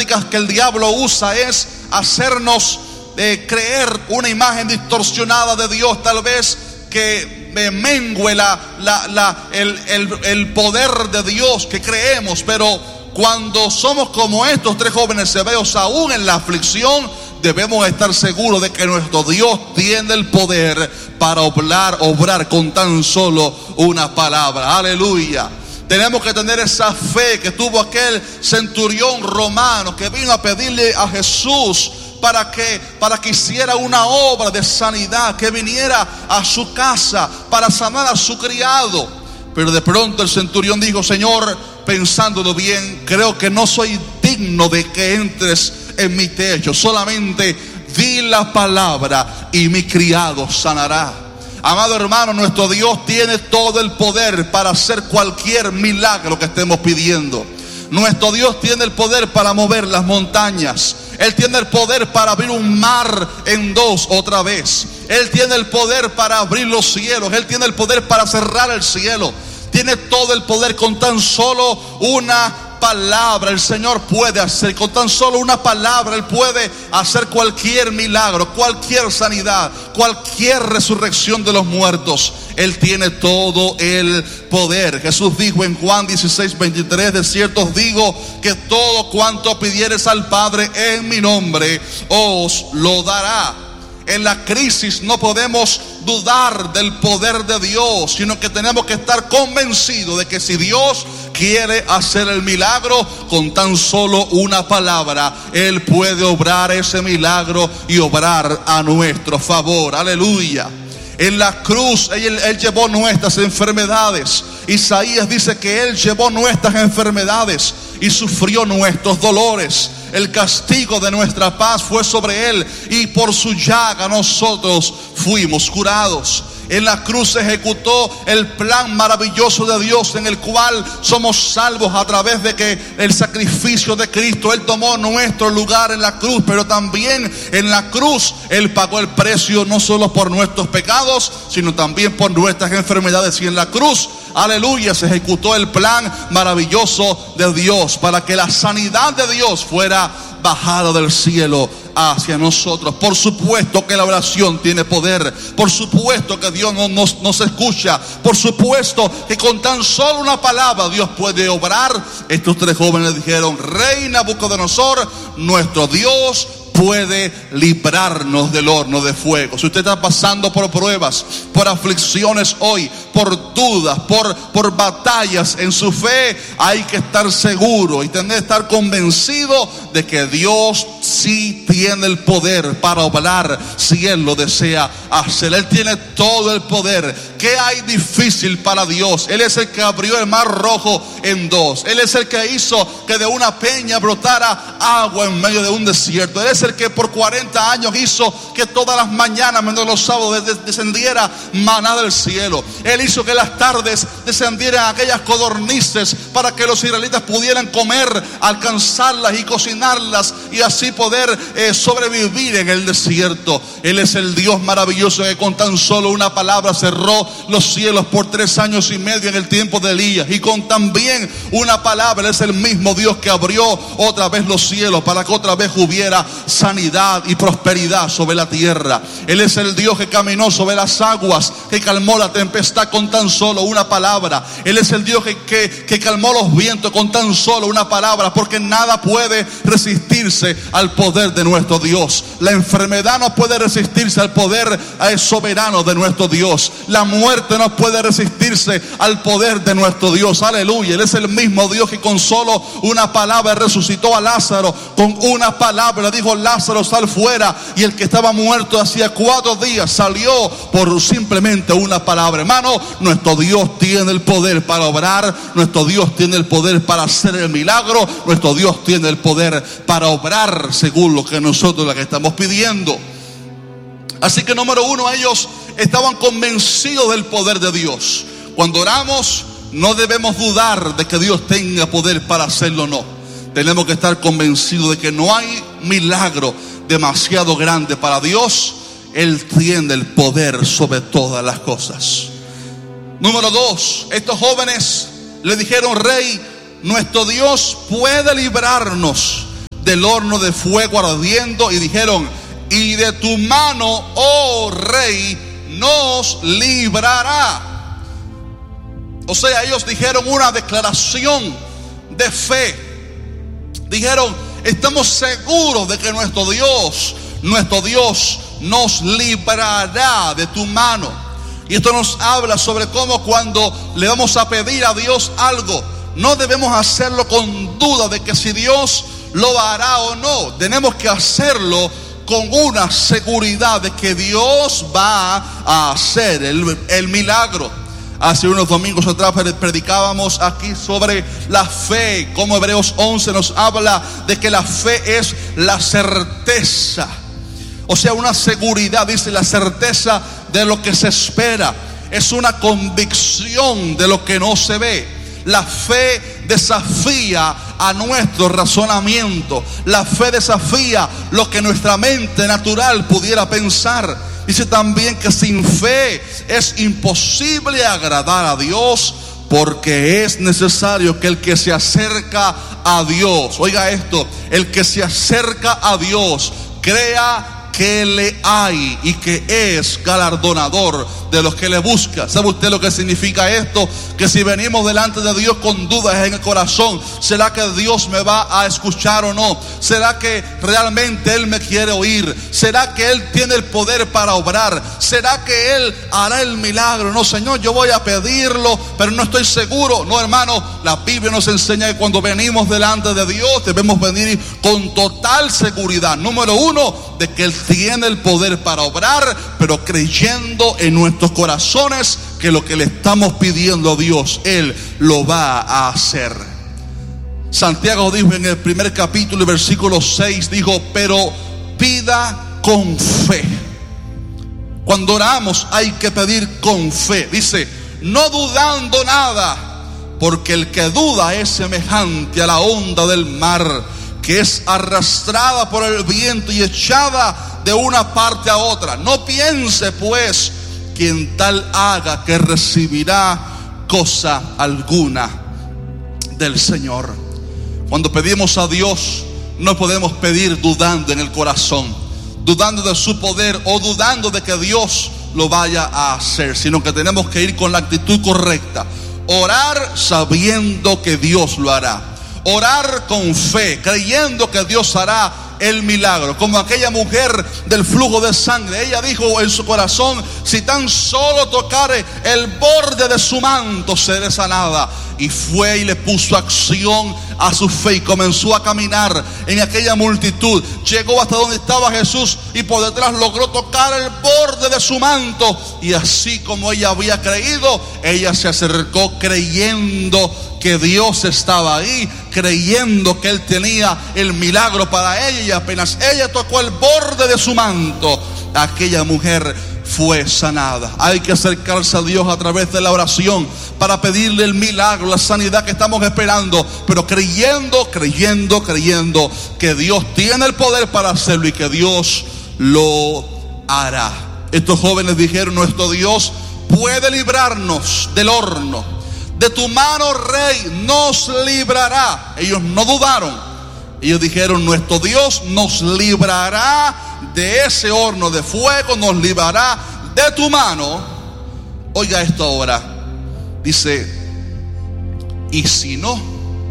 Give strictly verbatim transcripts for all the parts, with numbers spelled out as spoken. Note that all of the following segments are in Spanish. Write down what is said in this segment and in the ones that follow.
tácticas que el diablo usa es hacernos eh, creer una imagen distorsionada de Dios, tal vez que me mengue la, la, la, el, el, el poder de Dios que creemos. Pero cuando somos como estos tres jóvenes hebreos, aún en la aflicción, debemos estar seguros de que nuestro Dios tiene el poder para obrar, obrar con tan solo una palabra. Aleluya. Tenemos que tener esa fe que tuvo aquel centurión romano que vino a pedirle a Jesús para que, para que hiciera una obra de sanidad, que viniera a su casa para sanar a su criado. Pero de pronto el centurión dijo: Señor, pensándolo bien, creo que no soy digno de que entres en mi techo. Solamente di la palabra y mi criado sanará. Amado hermano, nuestro Dios tiene todo el poder para hacer cualquier milagro que estemos pidiendo. Nuestro Dios tiene el poder para mover las montañas. Él tiene el poder para abrir un mar en dos otra vez. Él tiene el poder para abrir los cielos. Él tiene el poder para cerrar el cielo. Tiene todo el poder. Con tan solo una palabra el Señor puede hacer. Con tan solo una palabra Él puede hacer cualquier milagro, cualquier sanidad, cualquier resurrección de los muertos. Él tiene todo el poder. Jesús dijo en Juan dieciséis veintitrés: de cierto os digo que todo cuanto pidiereis al Padre en mi nombre os lo dará. En la crisis no podemos dudar del poder de Dios, sino que tenemos que estar convencidos de que si Dios quiere hacer el milagro, con tan solo una palabra Él puede obrar ese milagro y obrar a nuestro favor. Aleluya. En la cruz él, él llevó nuestras enfermedades. Isaías dice que Él llevó nuestras enfermedades y sufrió nuestros dolores. El castigo de nuestra paz fue sobre Él, y por su llaga nosotros fuimos curados. En la cruz se ejecutó el plan maravilloso de Dios, en el cual somos salvos a través de que el sacrificio de Cristo. Él tomó nuestro lugar en la cruz, pero también en la cruz Él pagó el precio no solo por nuestros pecados, sino también por nuestras enfermedades. Y en la cruz, aleluya, se ejecutó el plan maravilloso de Dios para que la sanidad de Dios fuera bajada del cielo hacia nosotros. Por supuesto que la oración tiene poder. Por supuesto que Dios nos, nos, nos escucha. Por supuesto que con tan solo una palabra Dios puede obrar. Estos tres jóvenes dijeron: Rey Nabucodonosor, nuestro Dios puede librarnos del horno de fuego. Si usted está pasando por pruebas, por aflicciones hoy, por dudas, por, por batallas en su fe, hay que estar seguro y tener que estar convencido de que Dios sí tiene el poder para obrar si Él lo desea hacer. Él tiene todo el poder. ¿Qué hay difícil para Dios? Él es el que abrió el mar rojo en dos. Él es el que hizo que de una peña brotara agua en medio de un desierto. Él es el que por cuarenta años hizo que todas las mañanas, menos los sábados, descendiera maná del cielo. Él hizo que las tardes descendieran aquellas codornices para que los israelitas pudieran comer, alcanzarlas y cocinarlas, y así poder eh, sobrevivir en el desierto. Él es el Dios maravilloso que con tan solo una palabra cerró los cielos por tres años y medio en el tiempo de Elías, y con también una palabra Él es el mismo Dios que abrió otra vez los cielos para que otra vez hubiera sanidad y prosperidad sobre la tierra. Él es el Dios que caminó sobre las aguas, que calmó la tempestad con tan solo una palabra. Él es el Dios que, que, que calmó los vientos con tan solo una palabra, porque nada puede resistirse al poder de nuestro Dios. La enfermedad no puede resistirse al poder soberano de nuestro Dios. La muerte no puede resistirse al poder de nuestro Dios. Aleluya. Él es el mismo Dios que con solo una palabra resucitó a Lázaro. Con una palabra dijo: Lázaro, sal fuera. Y el que estaba muerto hacía cuatro días salió por simplemente una palabra. Hermano, nuestro Dios tiene el poder para obrar. Nuestro Dios tiene el poder para hacer el milagro. Nuestro Dios tiene el poder para obrar según lo que nosotros le estamos pidiendo. Así que número uno, ellos estaban convencidos del poder de Dios. Cuando oramos, no debemos dudar de que Dios tenga poder para hacerlo o no. Tenemos que estar convencidos de que no hay milagro demasiado grande para Dios. Él tiene el poder sobre todas las cosas. Número dos, estos jóvenes le dijeron: Rey, nuestro Dios puede librarnos del horno de fuego ardiendo, y dijeron: y de tu mano, oh rey, nos librará. O sea, ellos dijeron una declaración de fe. Dijeron: estamos seguros de que nuestro Dios, nuestro Dios nos librará de tu mano. Y esto nos habla sobre cómo cuando le vamos a pedir a Dios algo, no debemos hacerlo con duda de que si Dios lo hará o no. Tenemos que hacerlo con una seguridad de que Dios va a hacer el, el milagro. Hace unos domingos atrás predicábamos aquí sobre la fe, como Hebreos once nos habla de que la fe es la certeza, o sea, una seguridad, dice, la certeza de lo que se espera, es una convicción de lo que no se ve. La fe desafía a nuestro razonamiento, la fe desafía lo que nuestra mente natural pudiera pensar. Dice también que sin fe es imposible agradar a Dios, porque es necesario que el que se acerca a Dios, oiga esto, el que se acerca a Dios crea que le hay y que es galardonador de los que le buscan. ¿Sabe usted lo que significa esto? Que si venimos delante de Dios con dudas en el corazón, ¿será que Dios me va a escuchar o no? ¿Será que realmente Él me quiere oír? ¿Será que Él tiene el poder para obrar? ¿Será que Él hará el milagro? No, Señor, yo voy a pedirlo, pero no estoy seguro. No, hermano, la Biblia nos enseña que cuando venimos delante de Dios debemos venir con total seguridad. Número uno, de que Él tiene el poder para obrar, pero creyendo en nuestros corazones que lo que le estamos pidiendo a Dios, Él lo va a hacer. Santiago dijo en el primer capítulo, versículo seis, dijo: pero pida con fe. Cuando oramos hay que pedir con fe. Dice: no dudando nada, porque el que duda es semejante a la onda del mar, que es arrastrada por el viento y echada de una parte a otra. No piense pues quien tal haga que recibirá cosa alguna del Señor. Cuando pedimos a Dios, no podemos pedir dudando en el corazón, dudando de su poder o dudando de que Dios lo vaya a hacer, sino que tenemos que ir con la actitud correcta. Orar sabiendo que Dios lo hará. Orar con fe, creyendo que Dios hará el milagro. Como aquella mujer del flujo de sangre, ella dijo en su corazón: si tan solo tocare el borde de su manto, seré sanada. Y fue y le puso acción a su fe y comenzó a caminar en aquella multitud. Llegó hasta donde estaba Jesús y por detrás logró tocar el borde de su manto. Y así como ella había creído, ella se acercó creyendo que Dios estaba ahí, creyendo que Él tenía el milagro para ella. Y apenas ella tocó el borde de su manto, aquella mujer fue sanada. Hay que acercarse a Dios a través de la oración para pedirle el milagro, la sanidad que estamos esperando, pero creyendo, creyendo, creyendo que Dios tiene el poder para hacerlo y que Dios lo hará. Estos jóvenes dijeron: nuestro Dios puede librarnos del horno. De tu mano, Rey, nos librará. Ellos no dudaron. Ellos dijeron: nuestro Dios nos librará de ese horno de fuego, nos librará de tu mano. Oiga esto ahora. Dice: y si no,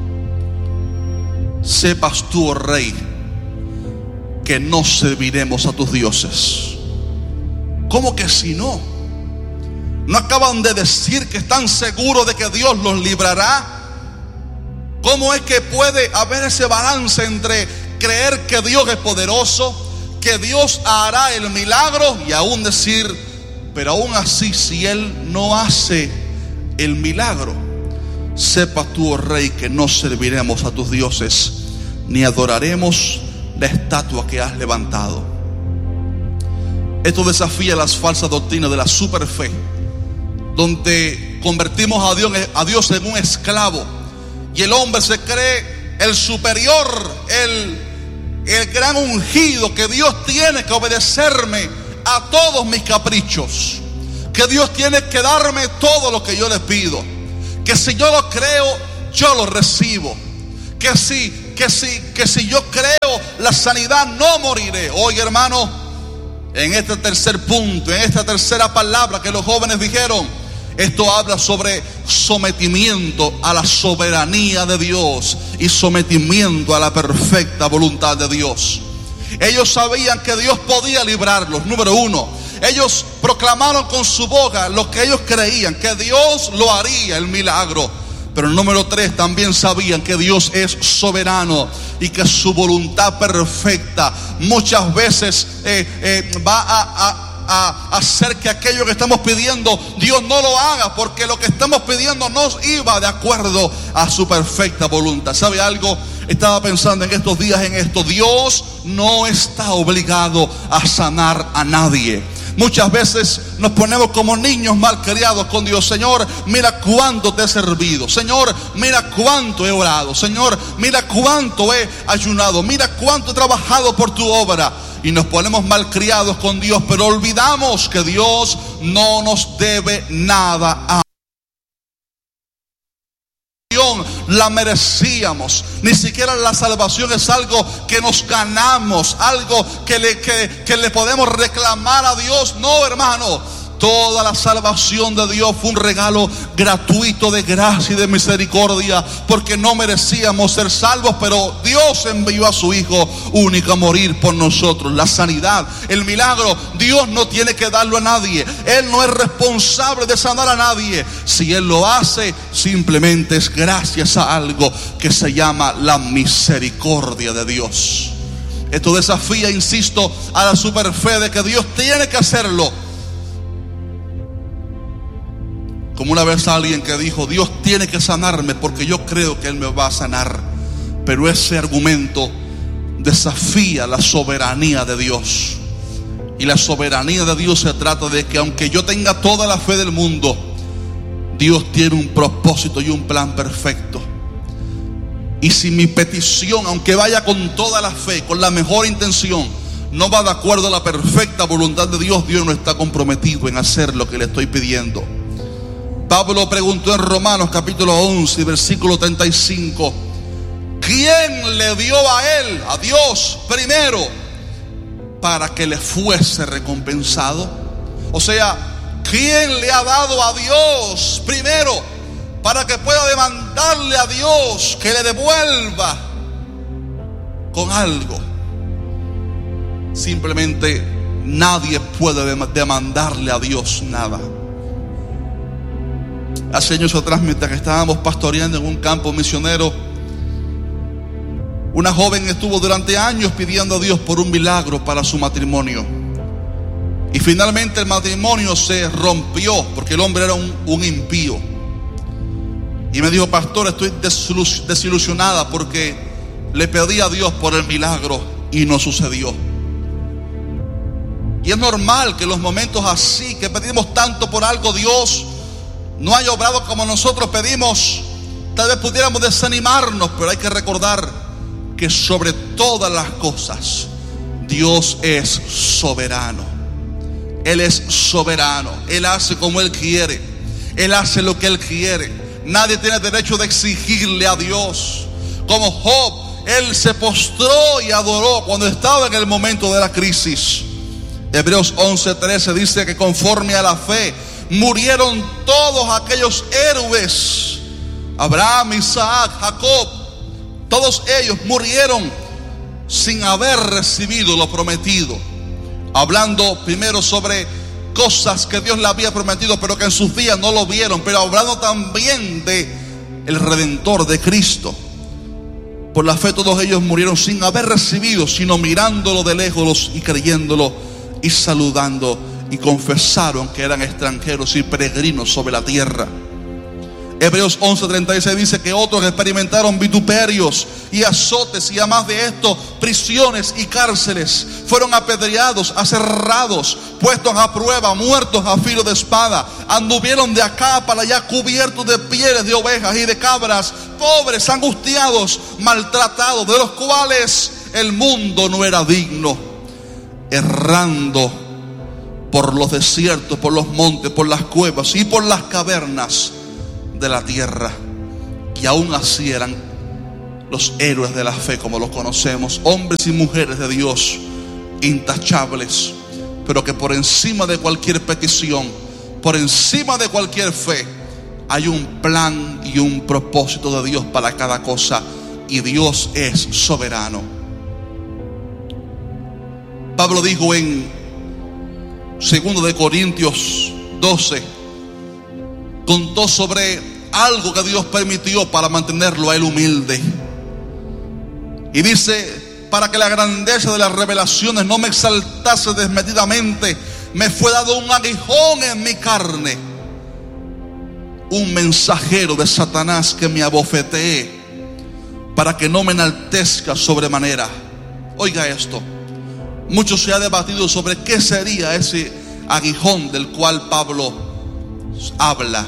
sepas tú, oh Rey, que no serviremos a tus dioses. ¿Cómo que si no? ¿No acaban de decir que están seguros de que Dios los librará? ¿Cómo es que puede haber ese balance entre creer que Dios es poderoso, que Dios hará el milagro, y aún decir: pero aún así, si Él no hace el milagro, sepa tú, oh Rey, que no serviremos a tus dioses, ni adoraremos la estatua que has levantado? Esto desafía las falsas doctrinas de la superfe, donde convertimos a Dios, a Dios en un esclavo, y el hombre se cree el superior, el, el gran ungido, que Dios tiene que obedecerme a todos mis caprichos, que Dios tiene que darme todo lo que yo le pido, que si yo lo creo, yo lo recibo, que si, que si, que si yo creo la sanidad, no moriré. Oye, hermano, en este tercer punto, en esta tercera palabra que los jóvenes dijeron, esto habla sobre sometimiento a la soberanía de Dios y sometimiento a la perfecta voluntad de Dios. Ellos sabían que Dios podía librarlos. Número uno, ellos proclamaron con su boca lo que ellos creían, que Dios lo haría, el milagro. Pero número tres, también sabían que Dios es soberano y que su voluntad perfecta muchas veces eh, eh, va a, a a hacer que aquello que estamos pidiendo Dios no lo haga, porque lo que estamos pidiendo no iba de acuerdo a su perfecta voluntad. ¿Sabe algo? Estaba pensando en estos días en esto. Dios no está obligado a sanar a nadie. Muchas veces nos ponemos como niños malcriados con Dios. Señor, mira cuánto te he servido. Señor, mira cuánto he orado. Señor, mira cuánto he ayunado. Mira cuánto he trabajado por tu obra. Y nos ponemos malcriados con Dios, pero olvidamos que Dios no nos debe nada a la merecíamos. Ni siquiera la salvación es algo que nos ganamos, algo que le, que, que le podemos reclamar a Dios. No, hermano. Toda la salvación de Dios fue un regalo gratuito de gracia y de misericordia, porque no merecíamos ser salvos, pero Dios envió a su Hijo único a morir por nosotros. La sanidad, el milagro, Dios no tiene que darlo a nadie. Él no es responsable de sanar a nadie. Si Él lo hace, simplemente es gracias a algo que se llama la misericordia de Dios. Esto desafía, insisto, a la superfe de que Dios tiene que hacerlo. Como una vez alguien que dijo, Dios tiene que sanarme porque yo creo que Él me va a sanar. Pero ese argumento desafía la soberanía de Dios. Y la soberanía de Dios se trata de que aunque yo tenga toda la fe del mundo, Dios tiene un propósito y un plan perfecto. Y si mi petición, aunque vaya con toda la fe, con la mejor intención, no va de acuerdo a la perfecta voluntad de Dios, Dios no está comprometido en hacer lo que le estoy pidiendo. Pablo preguntó en Romanos capítulo once, versículo treinta y cinco, ¿quién le dio a él, a Dios, primero, para que le fuese recompensado? O sea, ¿quién le ha dado a Dios primero para que pueda demandarle a Dios que le devuelva con algo? Simplemente nadie puede demandarle a Dios nada. Hace años atrás, mientras que estábamos pastoreando en un campo misionero, una joven estuvo durante años pidiendo a Dios por un milagro para su matrimonio. Y finalmente el matrimonio se rompió porque el hombre era un, un impío. Y me dijo, pastor, estoy desilusionada porque le pedí a Dios por el milagro y no sucedió. Y es normal que en los momentos así, que pedimos tanto por algo, Dios no haya obrado como nosotros pedimos. Tal vez pudiéramos desanimarnos, pero hay que recordar que sobre todas las cosas Dios es soberano. Él es soberano. Él hace como Él quiere. Él hace lo que Él quiere. Nadie tiene derecho de exigirle a Dios. Como Job, él se postró y adoró cuando estaba en el momento de la crisis. Hebreos once trece dice que conforme a la fe murieron todos aquellos héroes, Abraham, Isaac, Jacob. Todos ellos murieron sin haber recibido lo prometido. Hablando primero sobre cosas que Dios le había prometido, pero que en sus días no lo vieron. Pero hablando también de el Redentor, de Cristo. Por la fe todos ellos murieron sin haber recibido, sino mirándolo de lejos y creyéndolo y saludando. Y confesaron que eran extranjeros y peregrinos sobre la tierra. Hebreos once treinta y seis dice que otros experimentaron vituperios y azotes, y además de esto, prisiones y cárceles. Fueron apedreados, aserrados, puestos a prueba, muertos a filo de espada. Anduvieron de acá para allá cubiertos de pieles de ovejas y de cabras, pobres, angustiados, maltratados, de los cuales el mundo no era digno, errando por los desiertos, por los montes, por las cuevas y por las cavernas de la tierra. Y aún así eran los héroes de la fe como los conocemos, hombres y mujeres de Dios intachables, pero que por encima de cualquier petición, por encima de cualquier fe, hay un plan y un propósito de Dios para cada cosa, y Dios es soberano. Pablo dijo en segundo de Corintios doce, contó sobre algo que Dios permitió para mantenerlo a él humilde, y dice: para que la grandeza de las revelaciones no me exaltase desmedidamente, me fue dado un aguijón en mi carne, un mensajero de Satanás que me abofetee, para que no me enaltezca sobremanera. Oiga esto, mucho se ha debatido sobre qué sería ese aguijón del cual Pablo habla.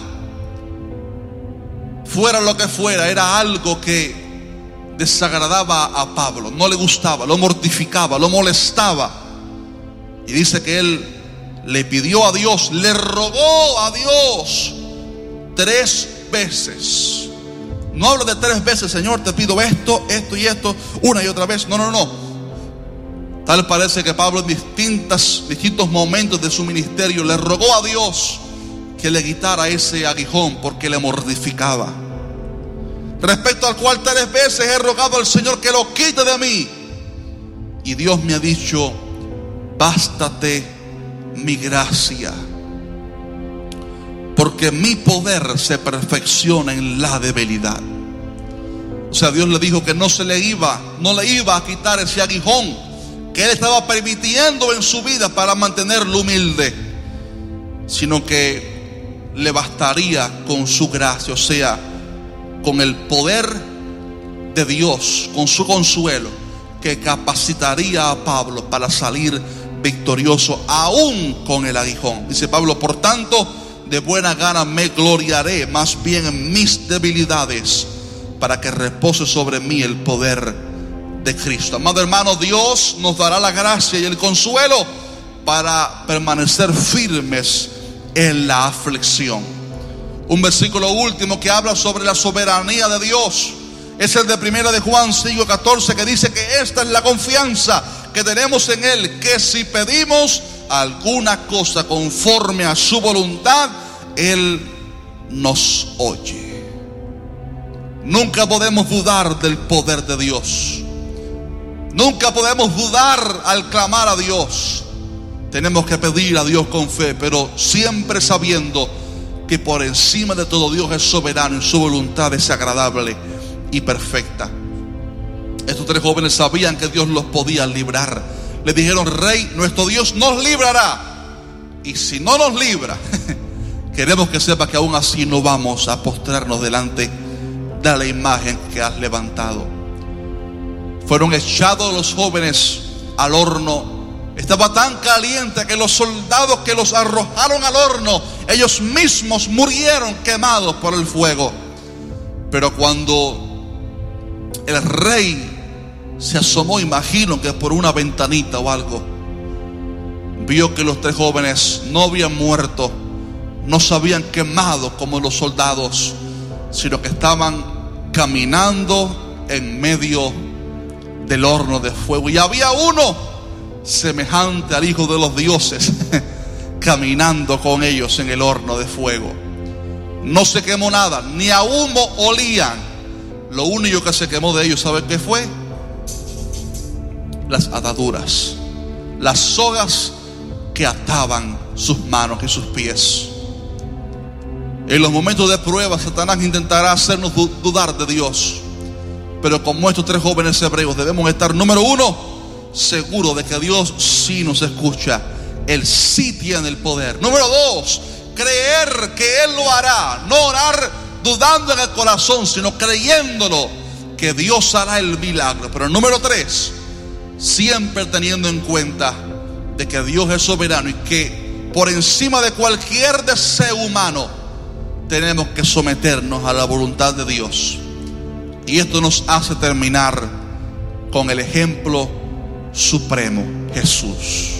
Fuera lo que fuera, era algo que desagradaba a Pablo, no le gustaba, lo mortificaba, lo molestaba. Y dice que él le pidió a Dios, le rogó a Dios tres veces. No hablo de tres veces: Señor, te pido esto, esto y esto, una y otra vez. No, no, no. Tal parece que Pablo en distintas, distintos momentos de su ministerio le rogó a Dios que le quitara ese aguijón, porque le mortificaba. Respecto al cual tres veces he rogado al Señor que lo quite de mí, y Dios me ha dicho: bástate mi gracia, porque mi poder se perfecciona en la debilidad. O sea, Dios le dijo que no se le iba, no le iba a quitar ese aguijón que él estaba permitiendo en su vida para mantenerlo humilde, sino que le bastaría con su gracia, o sea, con el poder de Dios, con su consuelo, que capacitaría a Pablo para salir victorioso aún con el aguijón. Dice Pablo: por tanto, de buena gana me gloriaré más bien en mis debilidades, para que repose sobre mí el poder de Cristo. Amado hermano, Dios nos dará la gracia y el consuelo para permanecer firmes en la aflicción. Un versículo último que habla sobre la soberanía de Dios es el de primera de Juan cinco catorce, que dice que esta es la confianza que tenemos en Él, que si pedimos alguna cosa conforme a su voluntad, Él nos oye. Nunca podemos dudar del poder de Dios. Nunca podemos dudar al clamar a Dios. Tenemos que pedir a Dios con fe, pero siempre sabiendo que por encima de todo Dios es soberano y su voluntad es agradable y perfecta. Estos tres jóvenes sabían que Dios los podía librar. Le dijeron: Rey, nuestro Dios nos librará. Y si no nos libra, queremos que sepa que aún así no vamos a postrarnos delante de la imagen que has levantado. Fueron echados los jóvenes al horno. Estaba tan caliente que los soldados que los arrojaron al horno, ellos mismos murieron quemados por el fuego. Pero cuando el rey se asomó, imagino que por una ventanita o algo, vio que los tres jóvenes no habían muerto, no se habían quemado como los soldados, sino que estaban caminando en medio del horno de fuego. Y había uno semejante al Hijo de los dioses caminando con ellos en el horno de fuego. No se quemó nada, ni a humo olían. Lo único que se quemó de ellos, ¿sabe qué fue? Las ataduras, las sogas que ataban sus manos y sus pies. En los momentos de prueba, Satanás intentará hacernos dudar de Dios. Pero como estos tres jóvenes hebreos, debemos estar, número uno, seguro de que Dios sí nos escucha. Él sí tiene el poder. Número dos, creer que Él lo hará. No orar dudando en el corazón, sino creyéndolo, que Dios hará el milagro. Pero número tres, siempre teniendo en cuenta de que Dios es soberano y que por encima de cualquier deseo humano tenemos que someternos a la voluntad de Dios. Y esto nos hace terminar con el ejemplo supremo, Jesús.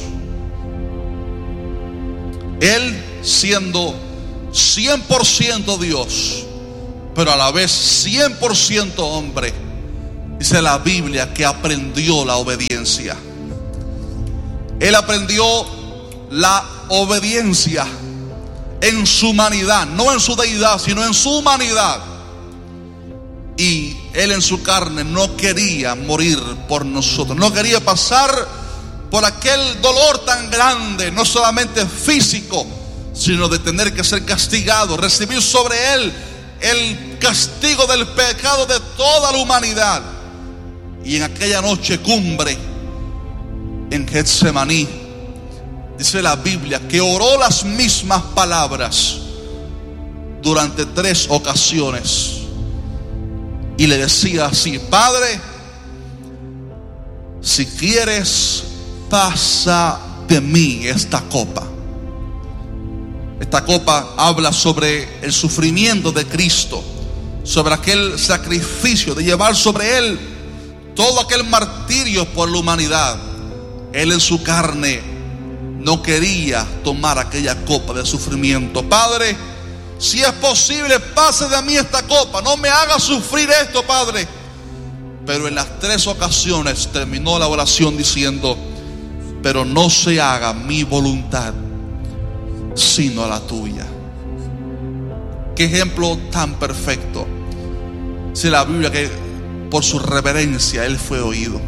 Él siendo cien por ciento Dios, pero a la vez cien por ciento hombre, Dice la Biblia que aprendió la obediencia. Él aprendió la obediencia en su humanidad, no en su deidad, sino en su humanidad. Y él en su carne no quería morir por nosotros, no quería pasar por aquel dolor tan grande, no solamente físico, sino de tener que ser castigado, recibir sobre él el castigo del pecado de toda la humanidad. Y en aquella noche cumbre en Getsemaní, dice la Biblia que oró las mismas palabras durante tres ocasiones. Y le decía así: Padre, si quieres, pasa de mí esta copa. Esta copa habla sobre el sufrimiento de Cristo, sobre aquel sacrificio de llevar sobre él todo aquel martirio por la humanidad. Él en su carne no quería tomar aquella copa de sufrimiento. Padre, si es posible, pase de mí esta copa, no me haga sufrir esto, Padre. Pero en las tres ocasiones terminó la oración diciendo: pero no se haga mi voluntad, sino la tuya. Qué ejemplo tan perfecto. Dice la Biblia que por su reverencia él fue oído.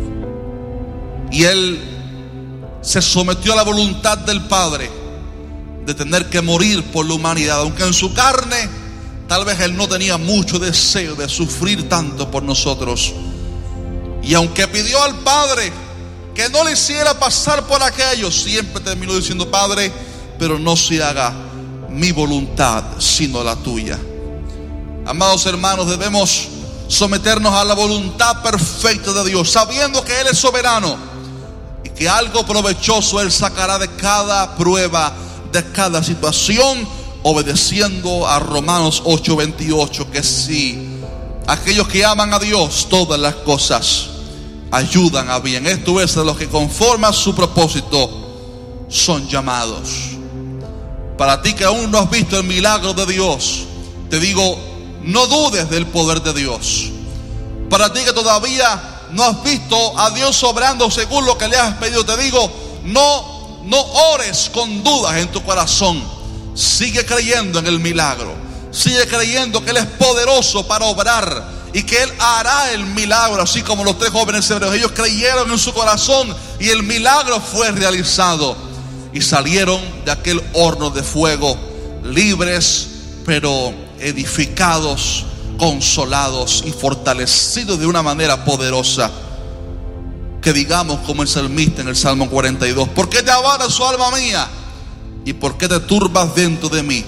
Y él se sometió a la voluntad del Padre de tener que morir por la humanidad, aunque en su carne tal vez él no tenía mucho deseo de sufrir tanto por nosotros. Y aunque pidió al Padre que no le hiciera pasar por aquello, siempre terminó diciendo: Padre, pero no se haga mi voluntad sino la tuya. Amados hermanos, debemos someternos a la voluntad perfecta de Dios, sabiendo que Él es soberano y que algo provechoso Él sacará de cada prueba, de cada situación, obedeciendo a Romanos ocho veintiocho, que si aquellos que aman a Dios, todas las cosas ayudan a bien. Esto es, de los que conforme a su propósito son llamados. Para ti que aún no has visto el milagro de Dios, te digo: no dudes del poder de Dios. Para ti que todavía no has visto a Dios obrando según lo que le has pedido, te digo: no, no ores con dudas en tu corazón. Sigue creyendo en el milagro. Sigue creyendo que Él es poderoso para obrar y que Él hará el milagro, así como los tres jóvenes hebreos. Ellos creyeron en su corazón y el milagro fue realizado, y salieron de aquel horno de fuego libres, pero edificados, consolados y fortalecidos de una manera poderosa. Que digamos como el salmista en el Salmo cuarenta y dos: ¿por qué te abaras, oh alma mía? ¿Y por qué te turbas dentro de mí?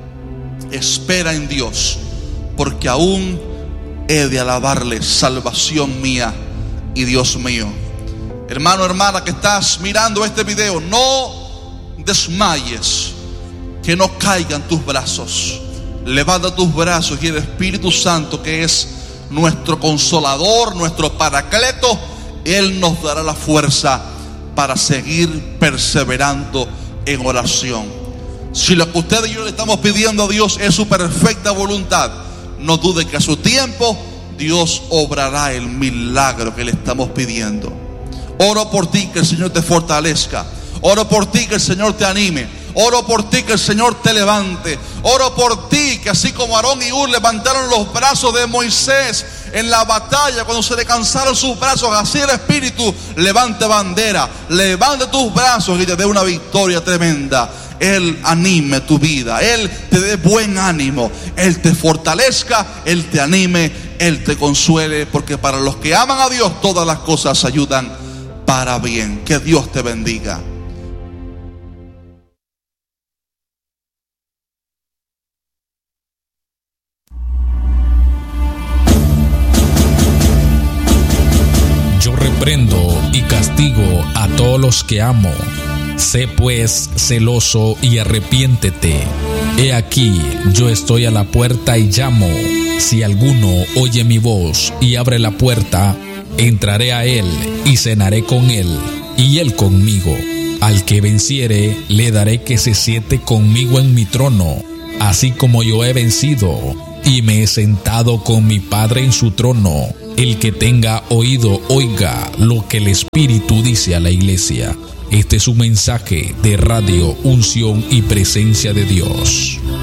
Espera en Dios, porque aún he de alabarle, salvación mía y Dios mío. Hermano, hermana, que estás mirando este video, no desmayes, que no caigan tus brazos. Levanta tus brazos y el Espíritu Santo, que es nuestro consolador, nuestro paracleto, Él nos dará la fuerza para seguir perseverando en oración. Si lo que usted y yo le estamos pidiendo a Dios es su perfecta voluntad, no dude que a su tiempo Dios obrará el milagro que le estamos pidiendo. Oro por ti, que el Señor te fortalezca. Oro por ti, que el Señor te anime. Oro por ti, que el Señor te levante. Oro por ti, que así como Aarón y Hur levantaron los brazos de Moisés en la batalla, cuando se le cansaron sus brazos, así el Espíritu levante bandera, levante tus brazos y te dé una victoria tremenda. Él anime tu vida, Él te dé buen ánimo, Él te fortalezca, Él te anime, Él te consuele, porque para los que aman a Dios todas las cosas ayudan para bien. Que Dios te bendiga. Yo reprendo y castigo a todos los que amo. Sé pues celoso y arrepiéntete. He aquí, yo estoy a la puerta y llamo. Si alguno oye mi voz y abre la puerta, entraré a él y cenaré con él, y él conmigo. Al que venciere, le daré que se siente conmigo en mi trono, así como yo he vencido y me he sentado con mi Padre en su trono. El que tenga oído, oiga lo que el Espíritu dice a la iglesia. Este es un mensaje de Radio Unción y Presencia de Dios.